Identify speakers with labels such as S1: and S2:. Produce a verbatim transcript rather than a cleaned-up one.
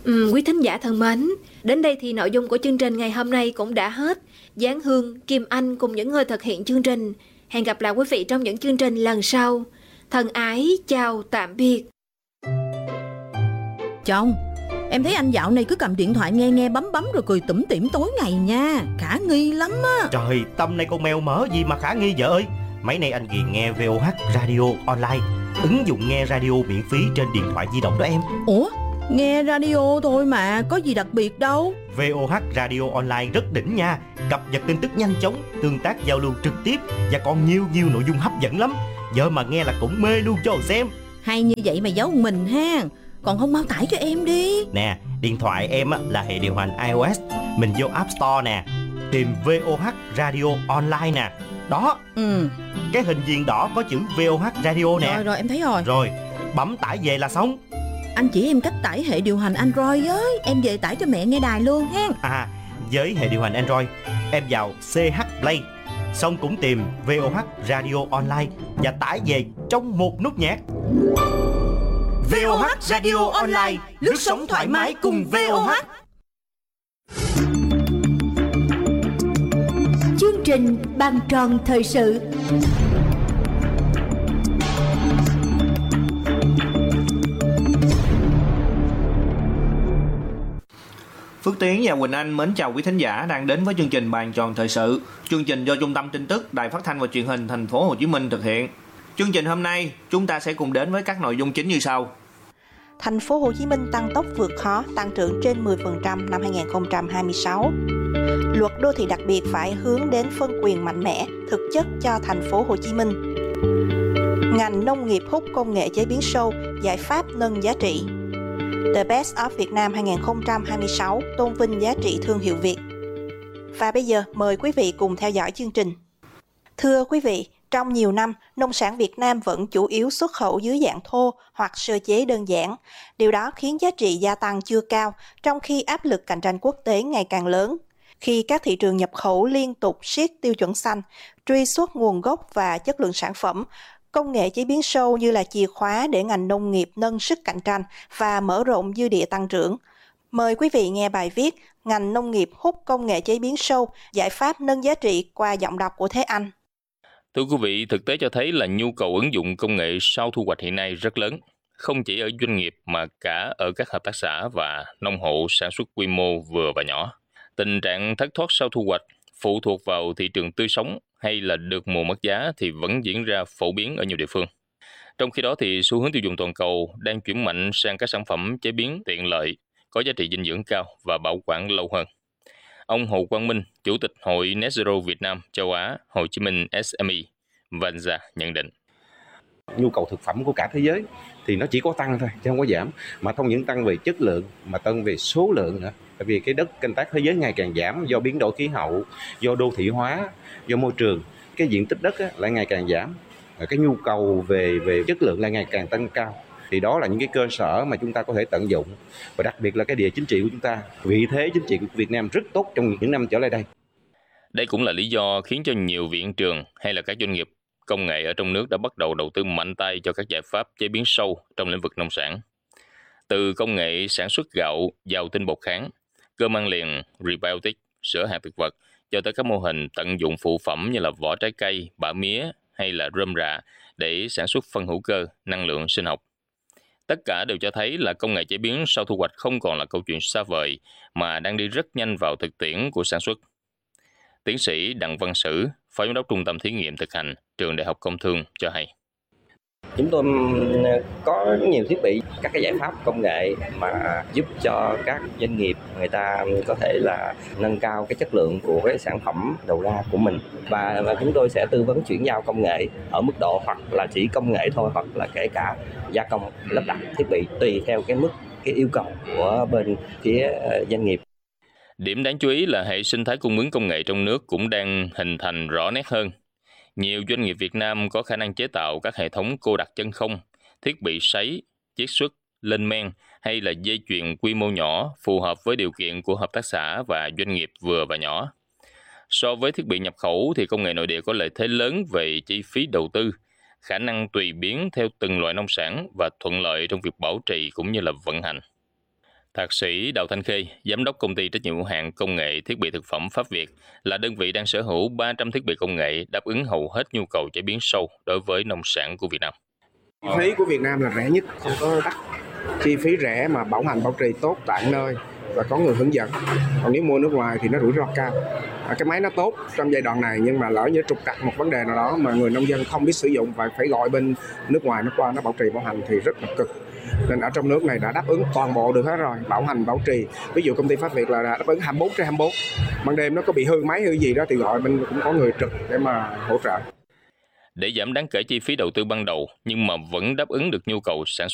S1: Ừ, quý thính giả thân mến, đến đây thì nội dung của chương trình ngày hôm nay cũng đã hết. Giáng Hương, Kim Anh cùng những người thực hiện chương trình. Hẹn gặp lại quý vị trong những chương trình lần sau. Thân ái, chào tạm biệt.
S2: Chồng, em thấy anh dạo này cứ cầm điện thoại nghe nghe bấm bấm rồi cười tủm tỉm tối ngày nha. Khả nghi lắm á.
S3: Trời, tâm này con mèo mỡ gì mà khả nghi vợ ơi. Mấy nay anh ghiền nghe vê o hát Radio Online, ứng dụng nghe radio miễn phí trên điện thoại di động đó em.
S2: Ủa, nghe radio thôi mà, có gì đặc biệt đâu.
S3: vê o hát Radio Online rất đỉnh nha. Cập nhật tin tức nhanh chóng, tương tác giao lưu trực tiếp và còn nhiều nhiều nội dung hấp dẫn lắm. Vợ mà nghe là cũng mê luôn cho xem.
S2: Hay như vậy mà giấu mình ha. Còn không mau tải cho em đi.
S3: Nè, điện thoại em là hệ điều hành iOS. Mình vô App Store nè, tìm vê o hát Radio Online nè. Đó,
S2: Ừ.
S3: cái hình viền đỏ có chữ vê o hát Radio nè.
S2: Rồi rồi em thấy rồi.
S3: Rồi, bấm tải về là xong.
S2: Anh chỉ em cách tải hệ điều hành Android với. Em về tải cho mẹ nghe đài luôn ha.
S3: À, với hệ điều hành Android, em vào xê hát Play, xong cũng tìm vê o hát Radio Online và tải về trong một nút nhạc. vê o hát Radio Online, lướt sóng thoải mái cùng vê o hát.
S4: Chương trình Bàn tròn thời sự.
S5: Phước Tiến và Quỳnh Anh mến chào quý thính giả đang đến với chương trình Bàn tròn thời sự. Chương trình do Trung tâm Tin tức Đài Phát thanh và Truyền hình Thành phố Hồ Chí Minh thực hiện. Chương trình hôm nay chúng ta sẽ cùng đến với các nội dung chính như sau.
S6: Thành phố Hồ Chí Minh tăng tốc vượt khó, tăng trưởng trên mười phần trăm năm hai không hai sáu. Luật đô thị đặc biệt phải hướng đến phân quyền mạnh mẽ, thực chất cho thành phố Hồ Chí Minh. Ngành nông nghiệp hút công nghệ chế biến sâu, giải pháp nâng giá trị. The Best of Việt Nam hai không hai sáu tôn vinh giá trị thương hiệu Việt. Và bây giờ mời quý vị cùng theo dõi chương trình. Thưa quý vị, trong nhiều năm, nông sản Việt Nam vẫn chủ yếu xuất khẩu dưới dạng thô hoặc sơ chế đơn giản. Điều đó khiến giá trị gia tăng chưa cao, trong khi áp lực cạnh tranh quốc tế ngày càng lớn. Khi các thị trường nhập khẩu liên tục siết tiêu chuẩn xanh, truy xuất nguồn gốc và chất lượng sản phẩm, công nghệ chế biến sâu như là chìa khóa để ngành nông nghiệp nâng sức cạnh tranh và mở rộng dư địa tăng trưởng. Mời quý vị nghe bài viết Ngành nông nghiệp hút công nghệ chế biến sâu, giải pháp nâng giá trị qua giọng đọc của Thế Anh.
S7: Thưa quý vị, thực tế cho thấy là nhu cầu ứng dụng công nghệ sau thu hoạch hiện nay rất lớn, không chỉ ở doanh nghiệp mà cả ở các hợp tác xã và nông hộ sản xuất quy mô vừa và nhỏ. Tình trạng thất thoát sau thu hoạch phụ thuộc vào thị trường tươi sống hay là được mùa mất giá thì vẫn diễn ra phổ biến ở nhiều địa phương. Trong khi đó thì xu hướng tiêu dùng toàn cầu đang chuyển mạnh sang các sản phẩm chế biến tiện lợi, có giá trị dinh dưỡng cao và bảo quản lâu hơn. Ông Hồ Quang Minh, Chủ tịch Hội Net Zero Việt Nam Châu Á, Hồ Chí Minh ét em e, Vanza nhận định.
S8: Nhu cầu thực phẩm của cả thế giới thì nó chỉ có tăng thôi, chứ không có giảm. Mà không những tăng về chất lượng mà tăng về số lượng nữa. Tại vì cái đất canh tác thế giới ngày càng giảm do biến đổi khí hậu, do đô thị hóa, do môi trường. Cái diện tích đất á, lại ngày càng giảm. Cái nhu cầu về, về chất lượng lại ngày càng tăng cao. Thì đó là những cái cơ sở mà chúng ta có thể tận dụng. Và đặc biệt là cái địa chính trị của chúng ta. Vị thế chính trị của Việt Nam rất tốt trong những năm trở lại đây.
S7: Đây cũng là lý do khiến cho nhiều viện trường hay là các doanh nghiệp công nghệ ở trong nước đã bắt đầu đầu tư mạnh tay cho các giải pháp chế biến sâu trong lĩnh vực nông sản. Từ công nghệ sản xuất gạo, giàu tinh bột kháng, cơm ăn liền, prebiotic, sữa hạt thực vật, cho tới các mô hình tận dụng phụ phẩm như là vỏ trái cây, bã mía hay là rơm rạ để sản xuất phân hữu cơ, năng lượng sinh học. Tất cả đều cho thấy là công nghệ chế biến sau thu hoạch không còn là câu chuyện xa vời mà đang đi rất nhanh vào thực tiễn của sản xuất. Tiến sĩ Đặng Văn Sử, Phó Giám đốc Trung tâm Thí nghiệm Thực hành, Trường Đại học Công Thương cho hay.
S9: Chúng tôi có nhiều thiết bị, các cái giải pháp công nghệ mà giúp cho các doanh nghiệp người ta có thể là nâng cao cái chất lượng của cái sản phẩm đầu ra của mình. Và, và chúng tôi sẽ tư vấn chuyển giao công nghệ ở mức độ hoặc là chỉ công nghệ thôi, hoặc là kể cả gia công lắp đặt thiết bị tùy theo cái mức, cái yêu cầu của bên phía doanh nghiệp.
S7: Điểm đáng chú ý là hệ sinh thái cung ứng công nghệ trong nước cũng đang hình thành rõ nét hơn. Nhiều doanh nghiệp Việt Nam có khả năng chế tạo các hệ thống cô đặc chân không, thiết bị sấy, chiết xuất, lên men hay là dây chuyền quy mô nhỏ phù hợp với điều kiện của hợp tác xã và doanh nghiệp vừa và nhỏ. So với thiết bị nhập khẩu thì công nghệ nội địa có lợi thế lớn về chi phí đầu tư, khả năng tùy biến theo từng loại nông sản và thuận lợi trong việc bảo trì cũng như là vận hành. Thạc sĩ Đào Thanh Khê, Giám đốc Công ty trách nhiệm hữu hạn Công nghệ Thiết bị Thực phẩm Pháp Việt, là đơn vị đang sở hữu ba trăm thiết bị công nghệ đáp ứng hầu hết nhu cầu chế biến sâu đối với nông sản của Việt Nam.
S10: Chi phí của Việt Nam là rẻ nhất, không có đắt. Chi phí rẻ mà bảo hành bảo trì tốt tại nơi và có người hướng dẫn. Còn nếu mua nước ngoài thì nó rủi ro cao. À, cái máy nó tốt trong giai đoạn này nhưng mà lỡ như trục trặc một vấn đề nào đó mà người nông dân không biết sử dụng và phải gọi bên nước ngoài nó qua nó bảo trì bảo hành thì rất là cực. Nên ở trong nước này đã đáp ứng toàn bộ được hết rồi, bảo hành bảo trì. Ví dụ công ty Pháp Việt là đáp ứng hai mươi bốn trên hai mươi bốn. Ban đêm nó có bị hư máy hư gì đó thì gọi bên cũng có người trực để mà hỗ trợ.
S7: Để giảm đáng kể chi phí đầu tư ban đầu nhưng mà vẫn đáp ứng được nhu cầu sản